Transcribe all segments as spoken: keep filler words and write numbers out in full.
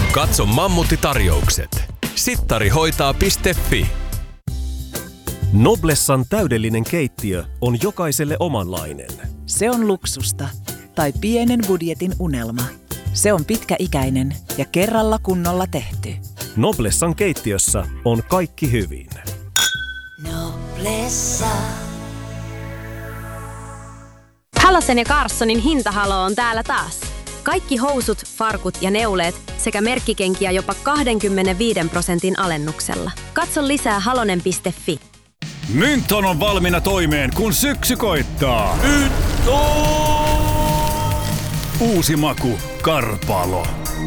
Katso mammuttitarjoukset. sittarihoitaa piste fi. Noblessan täydellinen keittiö on jokaiselle omanlainen. Se on luksusta tai pienen budjetin unelma. Se on pitkäikäinen ja kerralla kunnolla tehty. Noblessan keittiössä on kaikki hyvin. Noblessa. Halosen ja Carssonin hintahalo on täällä taas. Kaikki housut, farkut ja neuleet sekä merkkikenkiä jopa kaksikymmentäviisi prosentin alennuksella. Katso lisää halonen piste fi. Mynton on valmiina toimeen, kun syksy koittaa. Mynton! Uusi maku, Karpalo.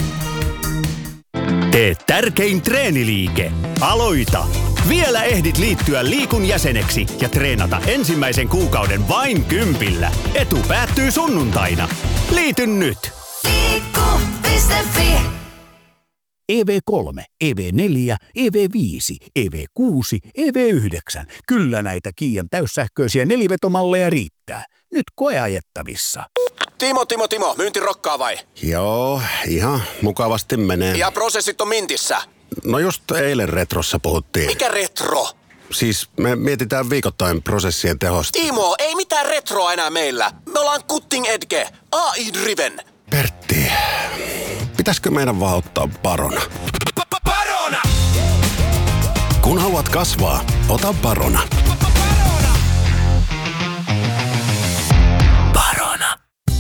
Tee tärkein treeniliike. Aloita! Vielä ehdit liittyä Liikun jäseneksi ja treenata ensimmäisen kuukauden vain kympillä. Etu päättyy sunnuntaina. Liity nyt! Liikku piste fi. E V kolme, E V neljä, E V viisi, E V kuusi, E V yhdeksän. Kyllä näitä Kiian täyssähköisiä nelivetomalleja riittää. Nyt koeajettavissa. Timo, Timo, Timo. Myynti rokkaa vai? Joo, ihan mukavasti menee. Ja prosessit on mintissä? No just eilen retrossa puhuttiin. Mikä retro? Siis me mietitään viikoittain prosessien tehosta. Timo, ei mitään retroa enää meillä. Me ollaan cutting edge, A I-driven. Pertti, pitäisikö meidän vaan ottaa Barona? Barona! Kun haluat kasvaa, ota Barona. Barona.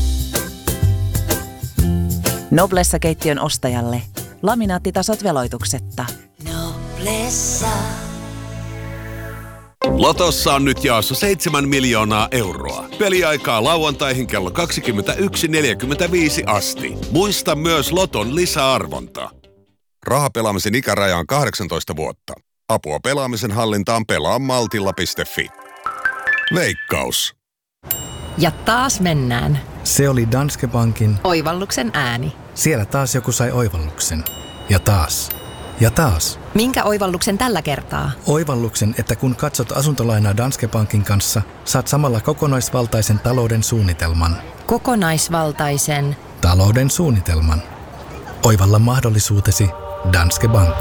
Noblessa-keittiön ostajalle laminaattitasot veloituksetta. Noblessa. Lotossa on nyt jaossa seitsemän miljoonaa euroa. Peliaikaa lauantaihin kello kaksikymmentäyksi neljäkymmentäviisi asti. Muista myös Loton lisäarvonta. Rahapelaamisen ikäraja on kahdeksantoista vuotta. Apua pelaamisen hallintaan pelaa maltilla piste fi. Veikkaus. Ja taas mennään. Se oli Danske Bankin Oivalluksen ääni. Siellä taas joku sai oivalluksen. Ja taas. Ja taas. Minkä oivalluksen tällä kertaa? Oivalluksen, että kun katsot asuntolainaa Danske Bankin kanssa, saat samalla kokonaisvaltaisen talouden suunnitelman. Kokonaisvaltaisen talouden suunnitelman. Oivalla mahdollisuutesi Danske Bank.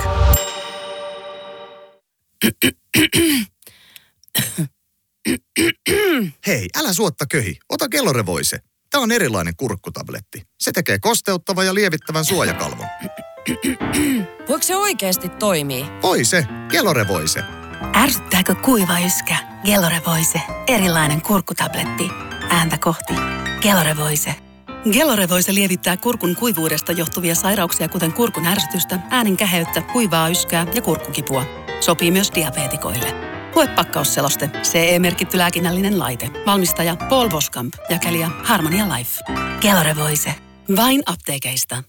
Hei, älä suotta köhi. Ota Gelore-Voice. Tämä on erilainen kurkkutabletti. Se tekee kosteuttavan ja lievittävän suojakalvon. Voiko se oikeasti toimii? Voi se. Gelore-Voice. Ärsyttääkö kuiva yskä? Gelore-Voice. Erilainen kurkkutabletti. Ääntä kohti. Gelore-Voice. Gelore-Voice lievittää kurkun kuivuudesta johtuvia sairauksia, kuten kurkun ärsytystä, äänen käheyttä, kuivaa yskää ja kurkkukipua. Sopii myös diabeetikoille. Lue pakkausseloste. C E-merkitty lääkinnällinen laite. Valmistaja Paul Boskamp. Jakelija Harmonia Life. Gelore-Voice. Vain apteekeista.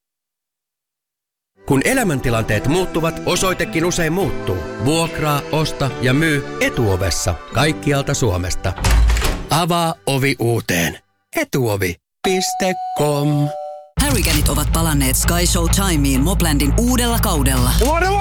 Kun elämäntilanteet muuttuvat, osoitekin usein muuttuu. Vuokraa, osta ja myy Etuovessa kaikkialta Suomesta. Avaa ovi uuteen. Etuovi piste com. Hurricaneit ovat palanneet Sky Show Timeen Moplandin uudella kaudella.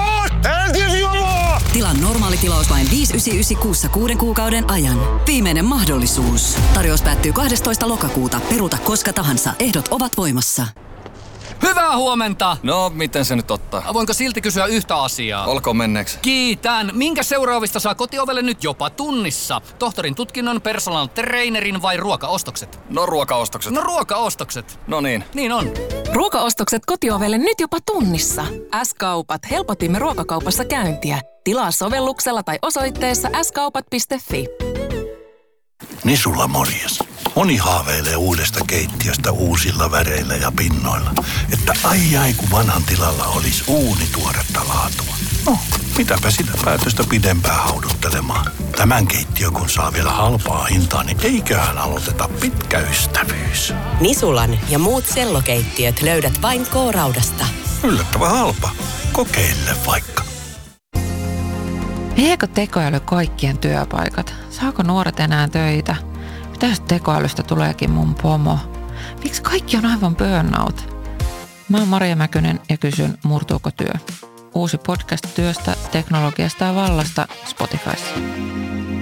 Tilaa normaali tilaus vain viisi yhdeksänsataayhdeksänkymmentäkuusi kuuden kuukauden ajan. Viimeinen mahdollisuus. Tarjous päättyy kahdestoista lokakuuta. Peruuta koska tahansa. Ehdot ovat voimassa. Hyvää huomenta! No, miten se nyt ottaa? Voinko silti kysyä yhtä asiaa? Olkoon menneeksi. Kiitän! Minkä seuraavista saa kotiovelle nyt jopa tunnissa? Tohtorin tutkinnon, personal trainerin vai ruokaostokset? No ruokaostokset. No ruokaostokset. No niin. Niin on. Ruokaostokset kotiovelle nyt jopa tunnissa. S-kaupat. Helpotimme ruokakaupassa käyntiä. Tilaa sovelluksella tai osoitteessa s kaupat piste fi. Nisulla morjes. Moni haaveilee uudesta keittiöstä uusilla väreillä ja pinnoilla. Että ai ai kun vanhan tilalla olisi uuni tuoretta laatua. No, mitäpä sitä päätöstä pidempään hauduttelemaan. Tämän keittiön kun saa vielä halpaa hintaa, niin eiköhän aloiteta pitkä ystävyys. Nisulan ja muut sellokeittiöt löydät vain K-Raudasta. Yllättävän halpa. Kokeile vaikka. Viekö tekoäly kaikkien työpaikat? Saako nuoret enää töitä? Mitäs tekoälystä tuleekin mun pomo? Miksi kaikki on aivan burnout? Mä oon Maria Mäkynen ja kysyn, murtuuko työ? Uusi podcast työstä, teknologiasta ja vallasta Spotifyssa.